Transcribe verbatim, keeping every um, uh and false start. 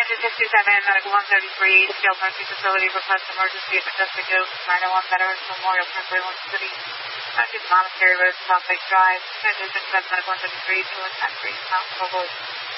two sixty-seven, Medical one thirty-three, Skilled Nursing Facility, request emergency at Majestic Oaks, nine oh one Veterans Memorial Park, Wayland City, Monastery Road, South Lake Drive, transition seven, Medical one thirty-three, two one nine three, Mount Provo.